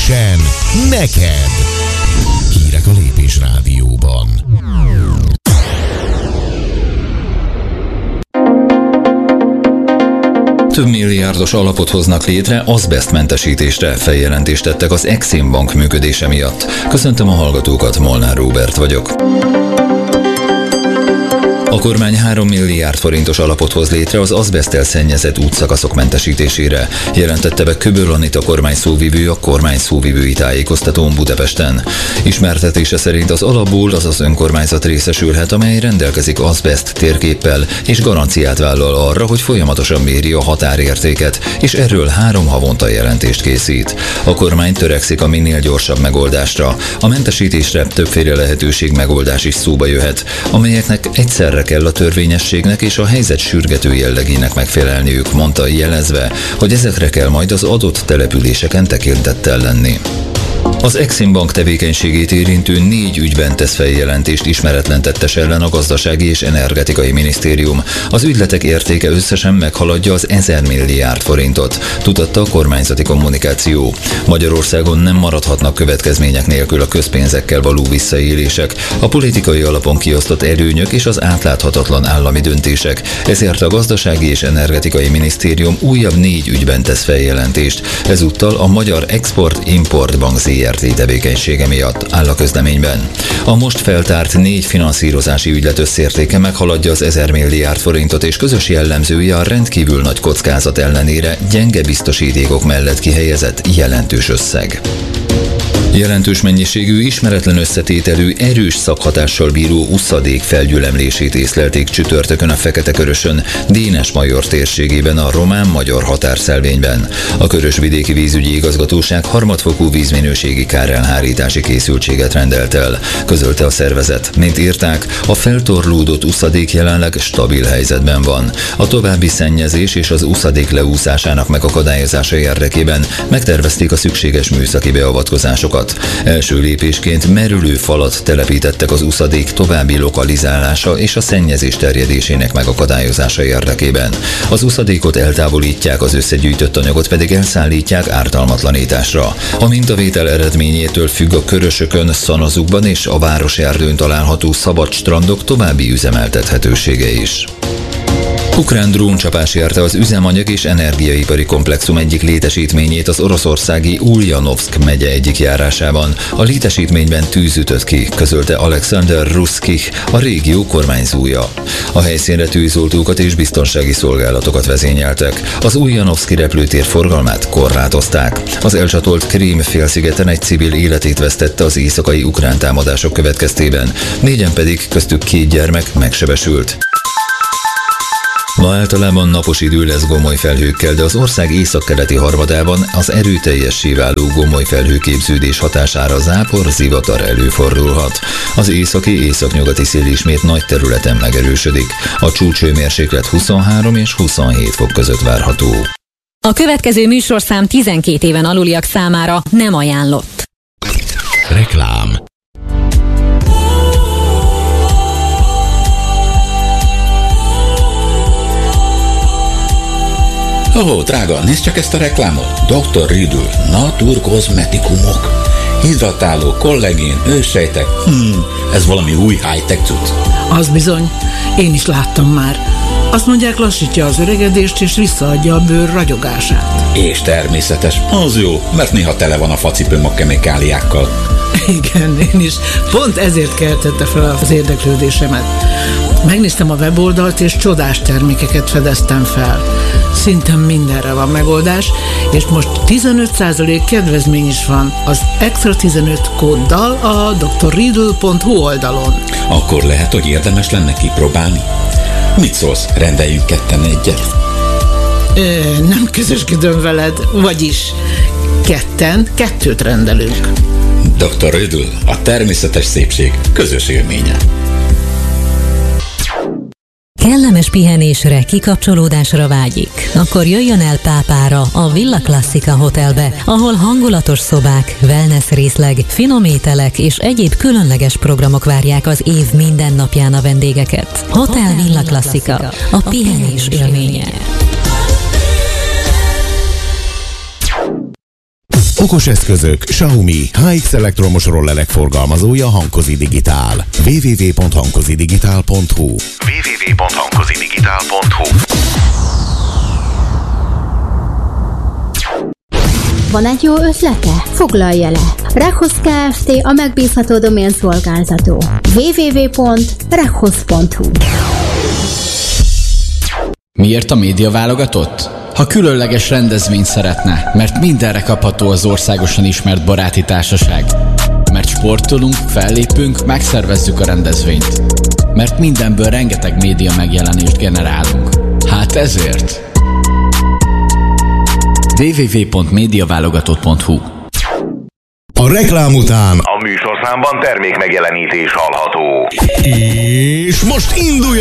Rögtön neked! Hírek a Lépés Rádióban. Több milliárdos alapot hoznak létre azbesztmentesítésre, feljelentést tettek az Exim Bank működése miatt. Köszöntöm a hallgatókat, Molnár Róbert vagyok. A kormány 3 milliárd forintos alapot hoz létre az azbeszttel szennyezett útszakaszok mentesítésére, jelentette be Köböl Anita kormányszóvivő a kormányszóvivői tájékoztatón Budapesten. Ismertetése szerint az alapból az önkormányzat részesülhet, amely rendelkezik azbeszt térképpel és garanciát vállal arra, hogy folyamatosan méri a határértéket, és erről 3 havonta jelentést készít. A kormány törekszik a minél gyorsabb megoldásra. A mentesítésre többféle lehetőség megoldás is szóba jöhet, amelyeknek egyszerre kell a törvényességnek és a helyzet sürgető jellegének megfelelniük, mondta, jelezve, hogy ezekre kell majd az adott településeken tekintettel lenni. Az Exim Bank tevékenységét érintő 4 ügyben tesz feljelentést ismeretlen tettes ellen a Gazdasági és Energetikai Minisztérium. Az ügyletek értéke összesen meghaladja az 1000 milliárd forintot, tudatta a kormányzati kommunikáció. Magyarországon nem maradhatnak következmények nélkül a közpénzekkel való visszaélések, a politikai alapon kiosztott előnyök és az átláthatatlan állami döntések. Ezért a Gazdasági és Energetikai Minisztérium újabb 4 ügyben tesz feljelentést, ezúttal a Magyar Export-Import Bank ZRT tevékenysége miatt, áll a közleményben. A most feltárt 4 finanszírozási ügylet összértéke meghaladja az 1000 milliárd forintot, és közös jellemzője a rendkívül nagy kockázat ellenére gyenge biztosítékok mellett kihelyezett jelentős összeg. Jelentős mennyiségű, ismeretlen összetételű, erős szakhatással bíró uszadék felgyülemlését észlelték csütörtökön a Fekete-Körösön, Dénes-Major térségében a román-magyar határszelvényben. A Körös-vidéki vízügyi igazgatóság harmadfokú vízminőségi kárelhárítási készültséget rendelt el, közölte a szervezet. Mint írták, a feltorlódott uszadék jelenleg stabil helyzetben van. A további szennyezés és az uszadék leúszásának megakadályozása érdekében megtervezték a szükséges műszaki beavatkozásokat. Első lépésként merülő falat telepítettek az uszadék további lokalizálása és a szennyezés terjedésének megakadályozása érdekében. Az uszadékot eltávolítják, az összegyűjtött anyagot pedig elszállítják ártalmatlanításra. A mintavétel eredményétől függ a Körösökön, Szanazukban és a Városerdőn található szabad strandok további üzemeltethetősége is. Ukrán dróncsapás érte az üzemanyag és energiaipari komplexum egyik létesítményét az oroszországi Uljanovszk megye egyik járásában. A létesítményben tűz ütött ki, közölte Alexander Ruszkich, a régió kormányzója. A helyszínre tűzoltókat és biztonsági szolgálatokat vezényeltek. Az Uljanovszki repülőtér forgalmát korlátozták. Az elcsatolt Krím félszigeten egy civil életét vesztette az éjszakai ukrán támadások következtében, 4-en pedig, köztük 2 gyermek megsebesült. Ma általában napos idő lesz gomoly felhőkkel, de az ország északkeleti harmadában az erőteljessé váló gomoly felhőképződés hatására zápor, zivatar előfordulhat. Az északi-északnyugati szél ismét nagy területen megerősödik. A csúcshőmérséklet 23 és 27 fok között várható. A következő műsorszám 12 éven aluliak számára nem ajánlott. Reklám. Ó, drága, nézd csak ezt a reklámot. Dr. Riddle, naturkozmetikumok. Hidratáló, kollagén, őssejtek. Ez valami új high-tech cucc. Az bizony, én is láttam már. Azt mondják, lassítja az öregedést és visszaadja a bőr ragyogását. És természetes. Az jó, mert néha tele van a facipőm a kemikáliákkal. Igen, én is. Pont ezért keltette fel az érdeklődésemet. Megnéztem a weboldalt, és csodás termékeket fedeztem fel. Szinte mindenre van megoldás, és most 15% kedvezmény is van az Extra 15 kóddal a drriddle.hu oldalon. Akkor lehet, hogy érdemes lenne kipróbálni. Mit szólsz, rendeljünk ketten egyet? Nem közösködöm veled, vagyis ketten 2 rendelünk. Dr. Riddle, a természetes szépség közös élménye. Kellemes pihenésre, kikapcsolódásra vágyik? Akkor jöjjön el Pápára, a Villa Classica Hotelbe, ahol hangulatos szobák, wellness részleg, finom ételek és egyéb különleges programok várják az év minden napján a vendégeket. Hotel Villa Classica, a pihenés élménye. Okos eszközök, Xiaomi, HX elektromos rollerek forgalmazója Hankozi Digitál. www.hankozidigitál.hu Van egy jó ötlete? Foglalja le! Rekhosz Kft. A megbízható domén szolgáltató. www.rekhosz.hu Miért a média válogatott? Ha különleges rendezvényt szeretne, mert mindenre kapható az országosan ismert baráti társaság. Mert sportolunk, fellépünk, megszervezzük a rendezvényt. Mert mindenből rengeteg média megjelenést generálunk. Hát ezért... www.mediaválogatott.hu A reklám után a műsorszámban termék megjelenítés hallható. és most indulj!